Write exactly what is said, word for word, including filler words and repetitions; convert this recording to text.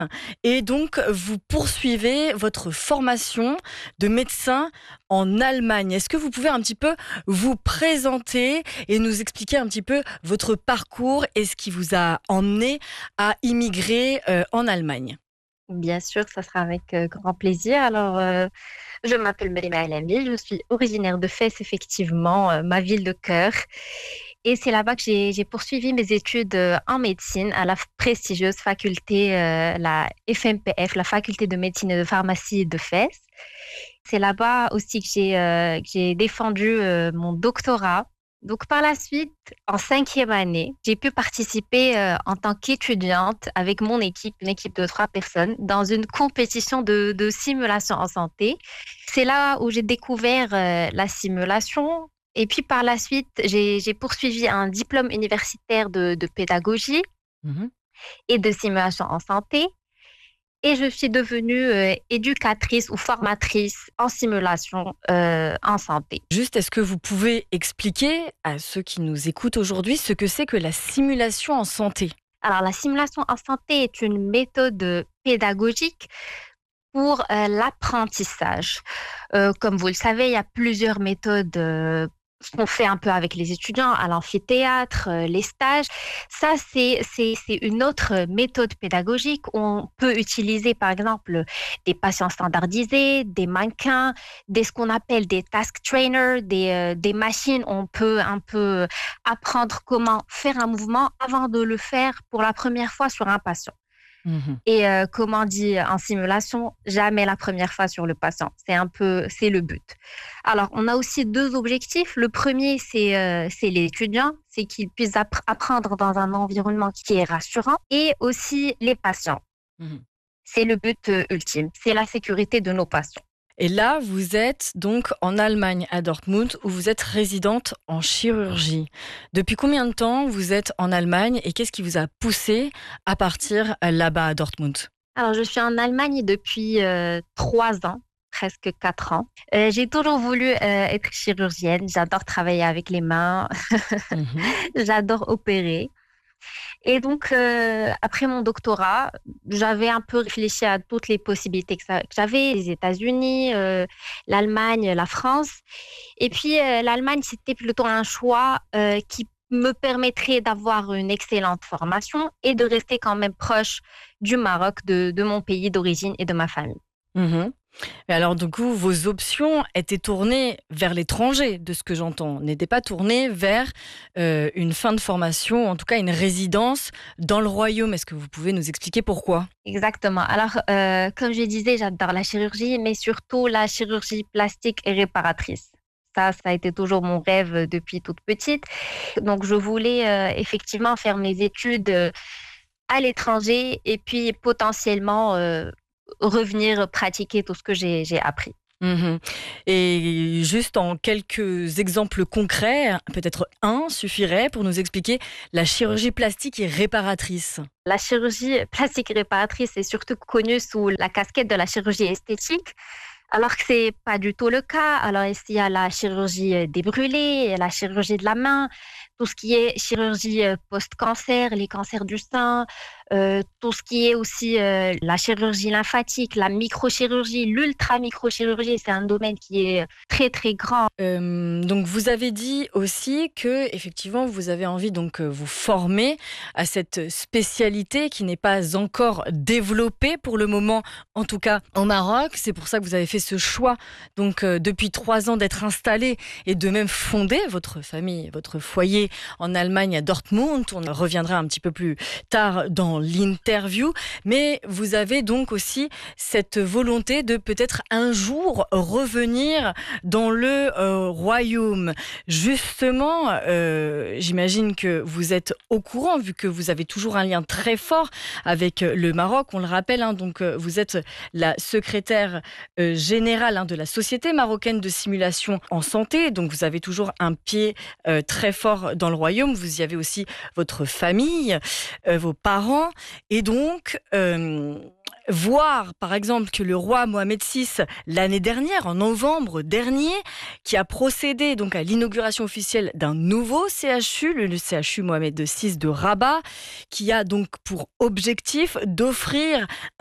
Et donc, vous poursuivez votre formation de médecin en Allemagne. Est-ce que vous pouvez un petit peu vous présenter et nous expliquer un petit peu votre parcours et ce qui vous a emmené à immigrer euh, en Allemagne? Bien sûr, ça sera avec euh, grand plaisir. Alors, euh, je m'appelle Merima El Amil, je suis originaire de Fès, effectivement, euh, ma ville de cœur. Et c'est là-bas que j'ai, j'ai poursuivi mes études euh, en médecine à la f- prestigieuse faculté, euh, la F M P F, la faculté de médecine et de pharmacie de Fès. C'est là-bas aussi que j'ai euh, que j'ai défendu euh, mon doctorat. Donc, par la suite, en cinquième année, j'ai pu participer euh, en tant qu'étudiante avec mon équipe, une équipe de trois personnes, dans une compétition de, de simulation en santé. C'est là où j'ai découvert euh, la simulation. Et puis, par la suite, j'ai, j'ai poursuivi un diplôme universitaire de, de pédagogie Mhm. et de simulation en santé. Et je suis devenue euh, éducatrice ou formatrice en simulation euh, en santé. Juste, est-ce que vous pouvez expliquer à ceux qui nous écoutent aujourd'hui ce que c'est que la simulation en santé? Alors, la simulation en santé est une méthode pédagogique pour euh, l'apprentissage. Euh, comme vous le savez, il y a plusieurs méthodes. Euh, ce qu'on fait un peu avec les étudiants à l'amphithéâtre, euh, les stages. Ça, c'est, c'est, c'est une autre méthode pédagogique. On peut utiliser, par exemple, des patients standardisés, des mannequins, des, ce qu'on appelle des task trainers, des, euh, des machines. On peut un peu apprendre comment faire un mouvement avant de le faire pour la première fois sur un patient. Mhm. Et euh, comme on dit en simulation, jamais la première fois sur le patient. C'est un peu, c'est le but. Alors, on a aussi deux objectifs. Le premier, c'est euh, c'est l'étudiant, c'est qu'il puisse appr- apprendre dans un environnement qui est rassurant, et aussi les patients. Mhm. C'est le but euh, ultime, c'est la sécurité de nos patients. Et là, vous êtes donc en Allemagne, à Dortmund, où vous êtes résidente en chirurgie. Depuis combien de temps vous êtes en Allemagne et qu'est-ce qui vous a poussé à partir euh, là-bas à Dortmund? Alors, je suis en Allemagne depuis euh, trois ans, presque quatre ans. Euh, j'ai toujours voulu euh, être chirurgienne. J'adore travailler avec les mains. Mhm. J'adore opérer. Et donc, euh, après mon doctorat, j'avais un peu réfléchi à toutes les possibilités que, ça- que j'avais, les États-Unis, euh, l'Allemagne, la France. Et puis, euh, l'Allemagne, c'était plutôt un choix euh, qui me permettrait d'avoir une excellente formation et de rester quand même proche du Maroc, de, de mon pays d'origine et de ma famille. Mhm. Mais alors, du coup, vos options étaient tournées vers l'étranger, de ce que j'entends, n'étaient pas tournées vers euh, une fin de formation, en tout cas une résidence dans le royaume. Est-ce que vous pouvez nous expliquer pourquoi? Exactement. Alors, euh, comme je disais, j'adore la chirurgie, mais surtout la chirurgie plastique et réparatrice. Ça, ça a été toujours mon rêve depuis toute petite. Donc, je voulais euh, effectivement faire mes études euh, à l'étranger et puis potentiellement euh, revenir pratiquer tout ce que j'ai, j'ai appris. Mhm. Et juste en quelques exemples concrets, peut-être un suffirait pour nous expliquer la chirurgie plastique et réparatrice. La chirurgie plastique et réparatrice est surtout connue sous la casquette de la chirurgie esthétique. Alors que c'est pas du tout le cas. Alors ici, il y a la chirurgie euh, des brûlés, la chirurgie de la main, tout ce qui est chirurgie euh, post-cancer, les cancers du sein, euh, tout ce qui est aussi euh, la chirurgie lymphatique, la microchirurgie, l'ultra-microchirurgie. C'est un domaine qui est très, très grand. Euh, donc vous avez dit aussi que effectivement vous avez envie donc euh, vous former à cette spécialité qui n'est pas encore développée pour le moment, en tout cas au Maroc. C'est pour ça que vous avez fait ce choix donc euh, depuis trois ans d'être installé et de même fonder votre famille, votre foyer en Allemagne à Dortmund. On reviendra un petit peu plus tard dans l'interview, mais vous avez donc aussi cette volonté de peut-être un jour revenir dans le euh, royaume. Justement, euh, j'imagine que vous êtes au courant, vu que vous avez toujours un lien très fort avec le Maroc. On le rappelle, hein, donc euh, vous êtes la secrétaire euh, générale hein, de la Société marocaine de simulation en santé. Donc vous avez toujours un pied euh, très fort dans le royaume. Vous y avez aussi votre famille, euh, vos parents. Et donc, euh, voir, par exemple, que le roi Mohamed six, l'année dernière, en novembre dernier, qui a procédé donc à l'inauguration officielle d'un nouveau C H U, le C H U Mohamed six de Rabat, qui a donc pour objectif d'offrir